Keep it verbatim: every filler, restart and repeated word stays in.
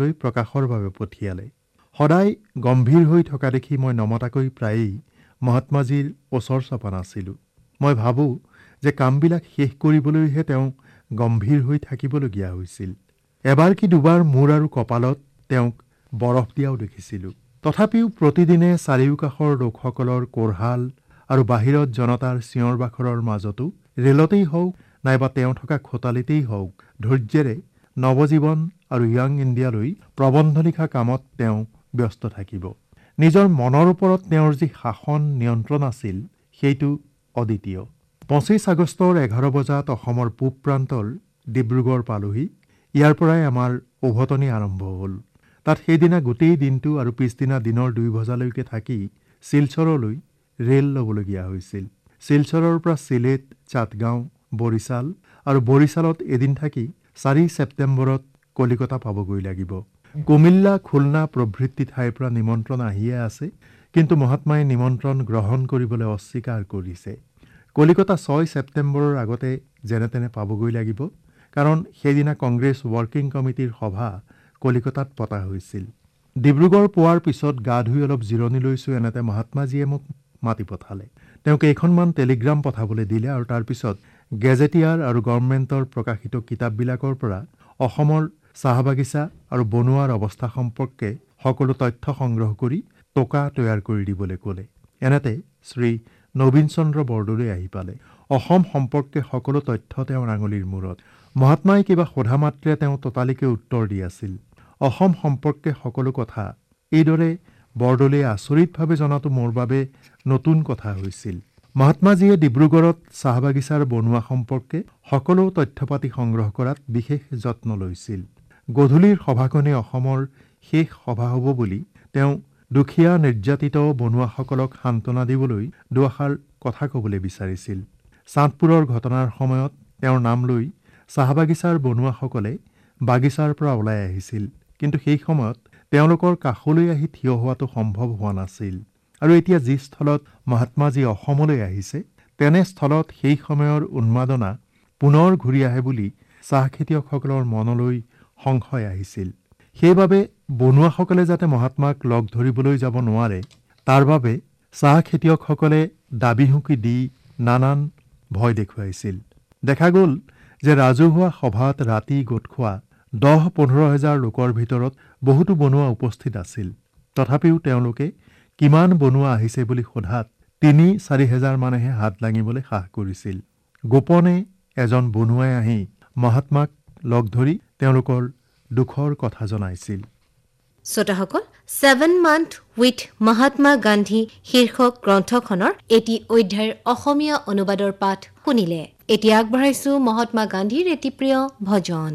গ্ৰন্থলৈ প্ৰকাশৰ বাবে পঠিয়ালে। সদায় গম্ভীৰ হৈ থকা দেখি মই নমতাকৈ প্ৰায়েই মহাত্মাজীৰ ওচৰ চপা নাছিলোঁ। মই ভাবোঁ যে কামবিলাক শেষ কৰিবলৈহে তেওঁ গম্ভীৰ হৈ থাকিবলগীয়া হৈছিল। এবাৰ কি দুবাৰ মূৰ আৰু কপালত তেওঁক বৰফ দিয়াও দেখিছিলোঁ। তথাপিও প্ৰতিদিনে চাৰিওকাষৰ লোকসকলৰ কোৰহাল আৰু বাহিৰত জনতাৰ চিঞৰ বাখৰৰ মাজতো ৰেলতেই হওক নাইবা তেওঁ থকা খোটালিতেই হওক ধৈৰ্যেৰে নৱজীৱন আৰু য়াং ইণ্ডিয়ালৈ প্ৰবন্ধ লিখা কামত তেওঁ ব্যস্ত থাকিব। নিজৰ মনৰ ওপৰত তেওঁৰ যি শাসন নিয়ন্ত্ৰণ আছিল সেইটো অদ্বিতীয়। পঁচিছ আগষ্টৰ এঘাৰ বজাত অসমৰ পূব প্ৰান্তৰ ডিব্ৰুগড় পালোহি। ইয়াৰ পৰাই আমাৰ উভতনি আৰম্ভ হ'ল। তাত সেইদিনা গোটেই দিনটো আৰু পিছদিনা দিনৰ দুই বজালৈকে থাকি শিলচৰলৈ ৰেল ল'বলগীয়া হৈছিল। শিলচৰৰ পৰা চিলেট, চাটগাঁও, বৰিশাল আৰু বৰিশালত এদিন থাকি চাৰি ছেপ্টেম্বৰত কলিকতা পাবগৈ লাগিব। কুমিল্লা, খুলনা প্ৰভৃতি ঠাইৰ পৰা নিমন্ত্ৰণ আহিয়ে আছে, কিন্তু মহাত্মাই নিমন্ত্ৰণ গ্ৰহণ কৰিবলৈ অস্বীকাৰ কৰিছে। কলিকতা ছয় ছেপ্টেম্বৰৰ আগতে যেনে তেনে পাবগৈ লাগিব, কাৰণ সেইদিনা কংগ্ৰেছ ৱৰ্কিং কমিটিৰ সভা কলিকতাত পতা হৈছিল। ডিব্ৰুগড় পোৱাৰ পিছত গা ধুই অলপ জিৰণি লৈছোঁ এনেতে মহাত্মাজীয়ে মোক মাতি পঠালে। তেওঁ কেইখনমান টেলিগ্ৰাম পঠাবলৈ দিলে আৰু তাৰপিছত গেজেটিয়াৰ আৰু গভৰ্ণমেণ্টৰ প্ৰকাশিত কিতাপবিলাকৰ পৰা অসমৰ চাহ বাগিচা আৰু বনোৱাৰ অৱস্থা সম্পৰ্কে সকলো তথ্য সংগ্ৰহ কৰি টোকা তৈয়াৰ কৰি দিবলৈ ক'লে। এনেতে শ্ৰী নবীন চন্দ্ৰ বৰদলৈ আহি পালে। অসম সম্পৰ্কে সকলো তথ্য তেওঁৰ আঙুলিৰ মূৰত। মহাত্মাই কিবা সোধা মাত্ৰে তেওঁ ততালিকে উত্তৰ দি আছিল। অসম সম্পৰ্কে সকলো কথা এইদৰে বৰদলৈয়ে আচৰিতভাৱে জনাটো মোৰ বাবে নতুন কথা হৈছিল। মহাত্মাজীয়ে ডিব্ৰুগড়ত চাহ বাগিচাৰ বনোৱা সম্পৰ্কে সকলো তথ্যপাতি সংগ্ৰহ কৰাত বিশেষ যত্ন লৈছিল। গধূলিৰ সভাখনেই অসমৰ শেষ সভা হ'ব বুলি তেওঁ দুখীয়া নিৰ্যাতিত বনুৱাসকলক সান্তনা দিবলৈ দুআষাৰ কথা ক'বলৈ বিচাৰিছিল। চাঁদপুৰৰ ঘটনাৰ সময়ত তেওঁৰ নাম লৈ চাহ বাগিচাৰ বনুৱাসকলে বাগিচাৰ পৰা ওলাই আহিছিল, কিন্তু সেই সময়ত তেওঁলোকৰ কাষলৈ আহি থিয় হোৱাটো সম্ভৱ হোৱা নাছিল। আৰু এতিয়া যি স্থলত মহাত্মাজী অসমলৈ আহিছে তেনে স্থলত সেই সময়ৰ উন্মাদনা পুনৰ ঘূৰি আহে বুলি চাহ খেতিয়কসকলৰ মনলৈ সংশয় আহিছিল। সেইবাবে বনুৱাসকলে যাতে মহাত্মাক লগ ধৰিবলৈ যাব নোৱাৰে তাৰ বাবে চাহ খেতিয়কসকলে দাবী হুঁকি দি নানান ভয় দেখুৱাইছিল। দেখা গ'ল যে ৰাজহুৱা সভাত ৰাতি গোট খোৱা দহ পোন্ধৰ হাজাৰ লোকৰ ভিতৰত বহুতো বনুৱা উপস্থিত আছিল। তথাপিও তেওঁলোকে কিমান বনুৱা আহিছে বুলি সোধাত তিনি চাৰি হেজাৰ মানেহে হাত দাঙিবলৈ সাহ কৰিছিল। গোপনে এজন বনুৱাই আহি মহাত্মাক লগ ধৰি তেওঁলোকৰ দুখৰ কথা জনাইছিল। শ্ৰোতাসকল, seven month with Mahatma Gandhi শীৰ্ষক গ্ৰন্থখনৰ এটি অধ্যায়ৰ অসমীয়া অনুবাদৰ পাঠ শুনিলে। এতিয়া আগবঢ়াইছো মহাত্মা গান্ধীৰ এটি প্ৰিয় ভজন।